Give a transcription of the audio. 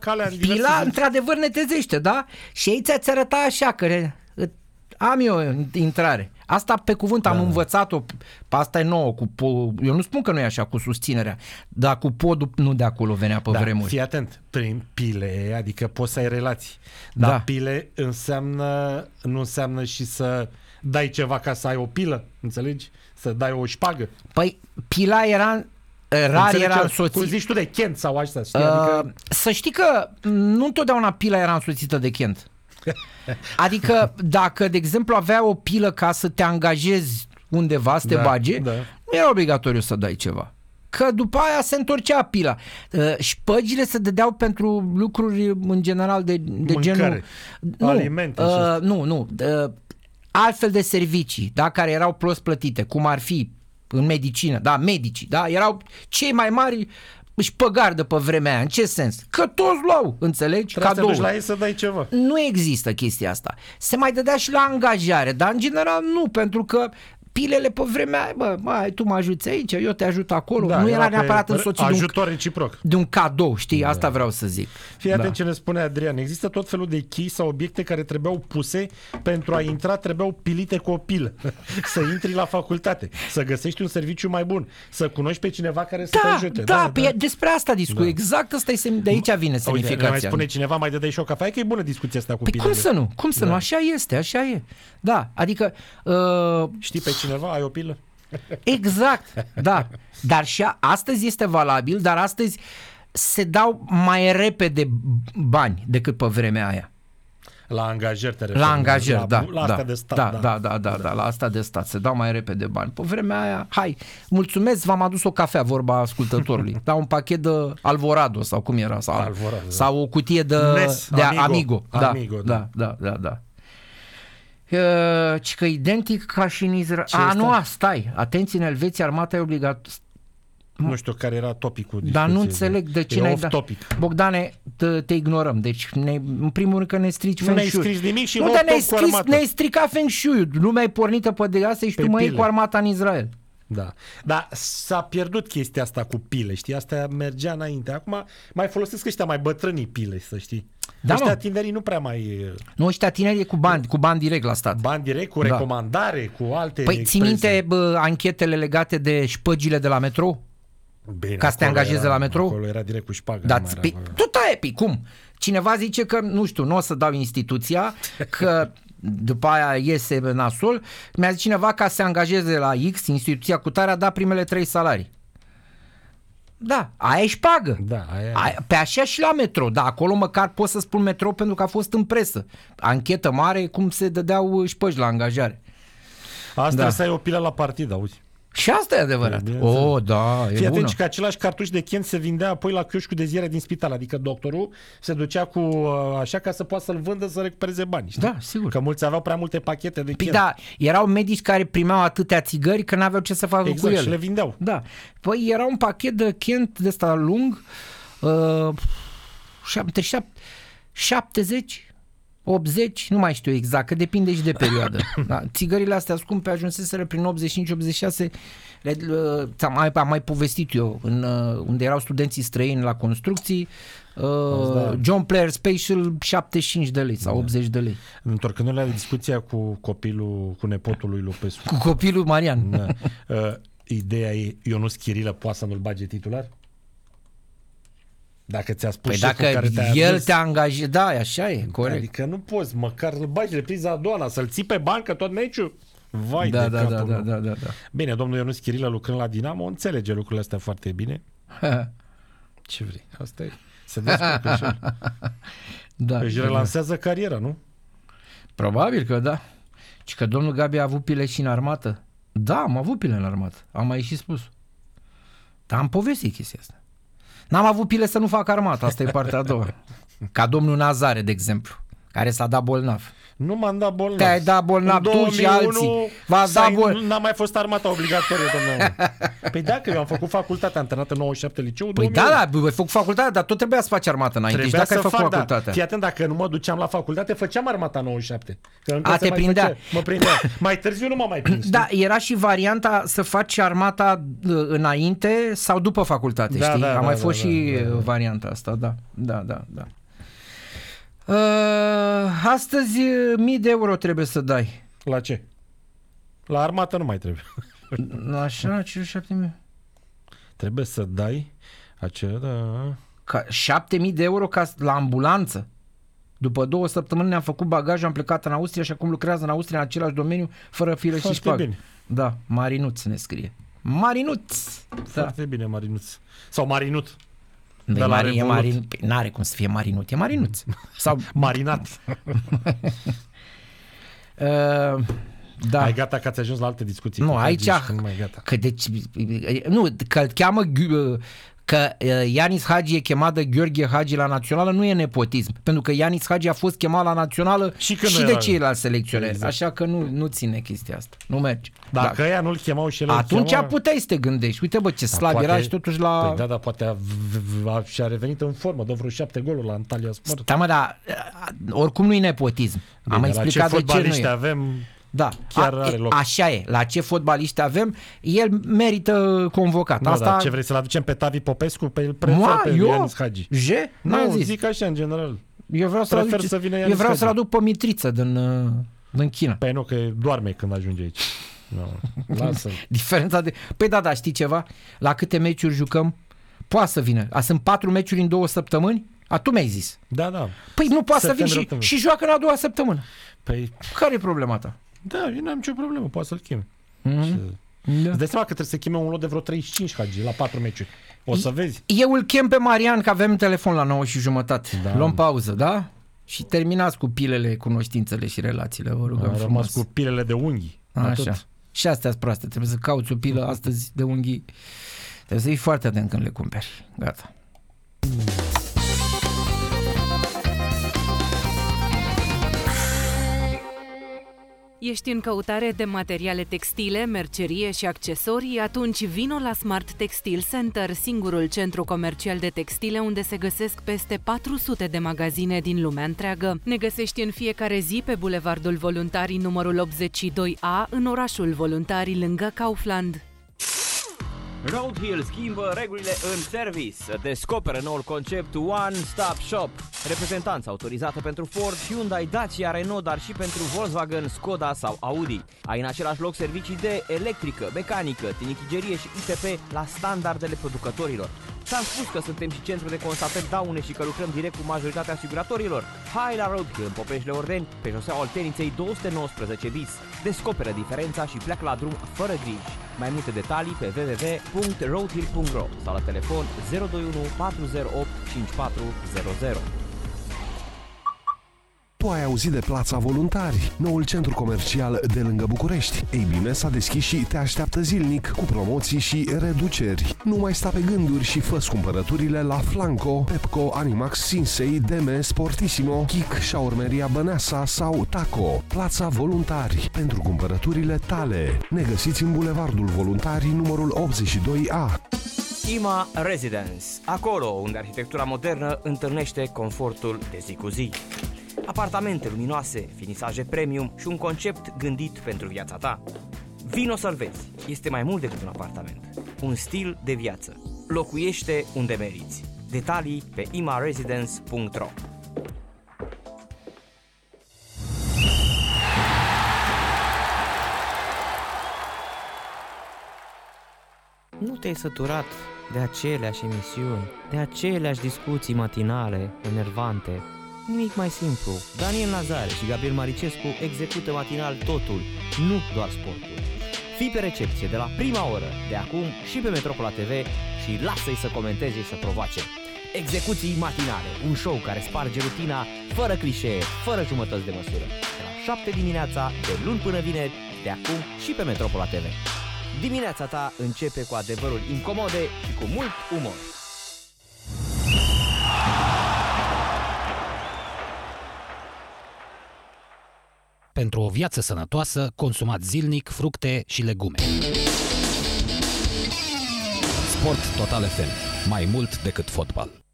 calea în diverse Pila, zi. într-adevăr, netezește, da? Și ei ți-ați arăta așa, că am eu intrare. Asta pe cuvânt am învățat-o, asta e nouă, eu nu spun că nu e așa cu susținerea, dar cu podul nu de acolo venea pe vremuri. Fii atent, prin pile, adică poți să ai relații, dar pile nu înseamnă și să dai ceva ca să ai o pilă, înțelegi? Să dai o șpagă. Păi pila era... Rar era însoțit. Cum zici tu de Kent sau așa, știi? Adică... Să știi că nu întotdeauna pila era însoțită de Kent. Adică dacă, de exemplu, avea o pilă ca să te angajezi undeva, să te bage, nu era obligatoriu să dai ceva. Că după aia se întorcea pila. Șpăgile se dădeau pentru lucruri în general de genul... alimente. Nu. Altfel de servicii, da, care erau prost plătite, cum ar fi în medicină, da, medicii, da, erau cei mai mari șpăgari de pe vremea aia. În ce sens? Că toți luau, înțelegi? Trebuie să la ei să dai ceva. Nu există chestia asta. Se mai dădea și la angajare, dar în general nu, pentru că pilele pe vremea aia, bă, tu mă ajuți aici, eu te ajut acolo. Nu era neapărat însoțit ajutor reciproc. De un cadou, știi? Asta vreau să zic. Fii atent ce ne spune Adrian. Există tot felul de chei sau obiecte care trebuiau puse pentru a intra, trebuiau pilite cu o pilă. Să intri la facultate, să găsești un serviciu mai bun, să cunoști pe cineva care să te ajute. Despre asta discut. Exact asta de aici vine semnificația. Mai spune cineva, mai dădeai și o cafea, că e bună discuția asta cu pilele. Cum să nu? Așa este, așa e. Da, adică... Știi pe cineva, ai o pilă? Exact, da. Dar și astăzi este valabil, dar astăzi se dau mai repede bani decât pe vremea aia. La angajări te referi. La angajări, la astea de stat. Da, la asta de stat. Se dau mai repede bani. Pe vremea aia, mulțumesc, v-am adus o cafea, vorba ascultătorului. Da, un pachet de Alvorado sau cum era? Sau o cutie de Amigo. Da. Ci că identic ca și în Israel. Stai, atenție, în Elveția armata e obligată. Nu știu care era topicul. Dar nu înțeleg de ce n-ai dat. Bogdane, te ignorăm. Deci, în primul rând că ne strici Feng Shui. Nu ne-ai scris nimic și ne-ai stricat Feng Shui. Lumea e pornită pe de asta și tu mă iei cu armata în Israel. Da. Dar s-a pierdut chestia asta cu pile, știi? Asta mergea înainte. Acum mai folosesc ăștia mai bătrânii pile, să știi. Ăștia tinerii nu prea mai... Nu, ăștia tinerii e cu bani direct la stat. Bani direct, cu recomandare, cu alte... Păi ții minte anchetele legate de șpăgile de la metrou? Bine, ca să te angajeze la metrou? Acolo era direct cu șpagă. Tot aia, cum? Cineva zice că, nu știu, nu o să dau instituția, că după aia iese nasul. Mi-a zis cineva, ca să se angajeze la X, instituția cu tare, a dat primele 3 salarii. Da, aia e șpagă. Pe așa și la metrou. Da, acolo măcar pot să spun metrou pentru că a fost în presă. Anchetă mare, cum se dădeau șpăgi la angajare. Asta trebuie să ai o pilă la partid, auzi. Și asta e adevărat. Da, e Fii atent bună. că același cartuș de Kent se vindea apoi la chioșcul de ziare din spital, adică doctorul se ducea cu așa ca să poată să-l vândă să recupereze bani. Știi? Da, sigur. Că mulți aveau prea multe pachete de Kent. Da, erau medici care primeau atâtea țigări că n-aveau ce să facă cu ele. Și le vindeau. Da. Păi era un pachet de Kent de ăsta lung, 70, 80, nu mai știu exact, că depinde și de perioadă. Da. Țigările astea scumpe ajunseseră prin 85-86, am mai povestit eu, unde erau studenții străini la construcții, John Player Special 75 de lei sau 80 de lei. Întorcându-ne la discuția cu copilul, cu nepotul lui Lupescu. Cu copilul Marian. Ideea e, Ionuț Chirilă poate să nu-l bage titular? Dacă ți-a spus dacă care el te angajează, da, așa e, corect. Adică nu poți, măcar să bagi repriza a doua, să-l ții pe bancă tot meciul. Vai da. Bine, domnul Ionuț Chirilă lucrând la Dinamo înțelege lucrurile astea foarte bine. Ce vrei? Asta e. Se descurcă și el. Își relansează cariera, nu? Probabil că da. Și că domnul Gabi a avut pile și în armată. Da, am avut pile în armată. Am mai și spus. Dar am povestit chestia asta. N-am avut pile să nu fac armată, asta e partea a doua. Ca domnul Nazare, de exemplu, care s-a dat bolnav. Nu m-am dat bolnav. Te-ai dat bolnav tu și alții. V-ați dat n-a mai fost armata obligatorie, domnule. Păi dacă eu am făcut facultatea, am terminat în 97 liceu. Păi da, ai făcut facultatea, dar tot trebuia să faci armata înainte. Trebuia și dacă ai făcut facultatea. Da. Fii atent, dacă nu mă duceam la facultate, făceam armata 97. Te prindea. Mă prindea. Mai târziu nu m-a mai prins. Da, era și varianta să faci armata înainte sau după facultate, știi? A mai fost și varianta asta, da. Astăzi 1000 de euro trebuie să dai. La ce? La armată nu mai trebuie. Așa, 7.000. Trebuie să dai acela, da. 7.000 de euro ca la ambulanță. După 2 săptămâni ne-am făcut bagaj, am plecat în Austria și acum lucrează în Austria în același domeniu, fără file și șpagă. Bine. Da, Marinuț ne scrie. Marinuț! Foarte bine, Marinuț. Sau Marinut. N-are cum să fie Marinut, e Marinuț. Sau Marinat. Da. Ai gata că ați ajuns la alte discuții? Nu, aici că cheamă că Ianis Hagi e chemat de Gheorghe Hagi la națională nu e nepotism, pentru că Ianis Hagi a fost chemat la națională și de ceilalți selecționeri, exact. Așa că nu ține chestia asta, nu merge. Dacă ăia nu-l chemau și el atunci puteai să te gândești, uite bă ce slab era și totuși la... Păi da, poate și-a revenit în formă, dă vreo 7 goluri la Antalya Sport. Da, mă, dar oricum nu e nepotism. Bine, am mai explicat de ce nu e. Avem... Da, are loc. Așa e. La ce fotbaliști avem, el merită convocat. Da, asta... ce vrei să-l aducem pe Tavi Popescu? Pe Ianis Hagi. Nu, zic așa în general. Eu vreau să-l aduc pe Mitriță din China. Păi nu, că doarme când ajunge aici. Lasă. Diferența de... Păi da, știi ceva? La câte meciuri jucăm? Poate să vină. Sunt 4 meciuri în 2 săptămâni? Tu mi-ai zis. Da. Păi nu poate să vină și joacă în a doua săptămână. Păi... Care e problema ta? Da, eu n-am nicio problemă, poate să-l cheme. Da. Îți dai seama că trebuie să cheme un lot de vreo 35 Hagi la 4 meciuri. O să vezi. Eu îl chem pe Marian, că avem telefon la 9:30. Da. Luăm pauză, da? Și terminați cu pilele, cunoștințele și relațiile, vă rugăm frumos. Rămas cu pilele de unghii. Așa. Atât. Și astea-s proaste. Trebuie să cauți o pilă astăzi de unghii. Trebuie să fii foarte atent când le cumperi. Gata. Ești în căutare de materiale textile, mercerie și accesorii? Atunci vino la Smart Textile Center, singurul centru comercial de textile unde se găsesc peste 400 de magazine din lumea întreagă. Ne găsești în fiecare zi pe Bulevardul Voluntarii numărul 82A, în orașul Voluntarii, lângă Kaufland. Roadhill schimbă regulile în service. Descoperă noul concept One Stop Shop. Reprezentanță autorizată pentru Ford, Hyundai, Dacia, Renault, dar și pentru Volkswagen, Skoda sau Audi. Ai în același loc servicii de electrică, mecanică, tinichigerie și ITP la standardele producătorilor. Ți-am spus că suntem și centru de constatări daune și că lucrăm direct cu majoritatea asiguratorilor. Hai la Roadhill în Popeșle Ordeni, pe șoseaua Olteniței 219 bis. Descoperă diferența și pleacă la drum fără griji. Mai multe detalii pe www.roadhill.ro sau la telefon 021 408 5400. Tu ai auzit de Plața Voluntari, noul centru comercial de lângă București. Ei bine, s-a deschis și te așteaptă zilnic cu promoții și reduceri. Nu mai sta pe gânduri și fă-ți cumpărăturile la Flanco, Pepco, Animax, Sinsei, Deme, Sportissimo, Kik, Șaurmeria Băneasa sau Taco. Plața Voluntari, pentru cumpărăturile tale. Ne găsiți în Bulevardul Voluntarii numărul 82A. IMA Residence, acolo unde arhitectura modernă întâlnește confortul de zi cu zi. Apartamente luminoase, finisaje premium și un concept gândit pentru viața ta. Vino să-l vezi. Este mai mult decât un apartament. Un stil de viață. Locuiește unde meriți. Detalii pe imaresidence.ro. Nu te-ai săturat de aceleași emisiuni, de aceleași discuții matinale, enervante? Nimic mai simplu. Daniel Nazare și Gabriel Maricescu execută matinal totul, nu doar sportul. Fii pe recepție de la prima oră, de acum și pe Metropola TV și lasă-i să comenteze și să provoace. Execuții matinale, un show care sparge rutina, fără clișee, fără jumătăți de măsură. De la 7 dimineața, de luni până vineri, de acum și pe Metropola TV. Dimineața ta începe cu adevărul incomode și cu mult umor. Pentru o viață sănătoasă, consumați zilnic fructe și legume. Sport Total FM. Mai mult decât fotbal.